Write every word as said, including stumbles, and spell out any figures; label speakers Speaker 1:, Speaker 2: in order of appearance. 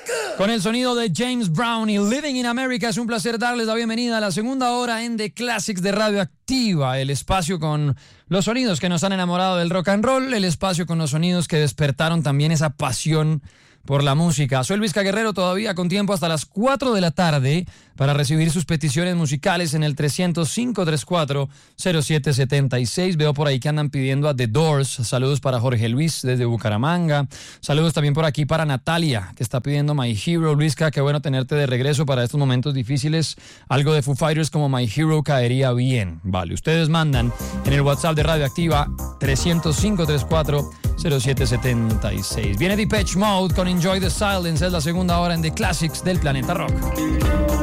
Speaker 1: Con el sonido de James Brown y Living in America, es un placer darles la bienvenida a la segunda hora en The Classics de Radioactiva, el espacio con los sonidos que nos han enamorado del rock and roll, el espacio con los sonidos que despertaron también esa pasión por la música. Soy Luis Guerrero, todavía con tiempo hasta las cuatro de la tarde para recibir sus peticiones musicales en el trescientos cinco treinta y cuatro cero siete setenta y seis. Veo por ahí que andan pidiendo a The Doors. Saludos para Jorge Luis desde Bucaramanga. Saludos también por aquí para Natalia, que está pidiendo My Hero. Luisca, qué bueno tenerte de regreso para estos momentos difíciles. Algo de Foo Fighters como My Hero caería bien. Vale, ustedes mandan en el WhatsApp de Radioactiva trescientos cinco treinta y cuatro cero siete setenta y seis. Viene Depeche Mode con Enjoy the Silence. Es la segunda hora en The Classics del Planeta Rock.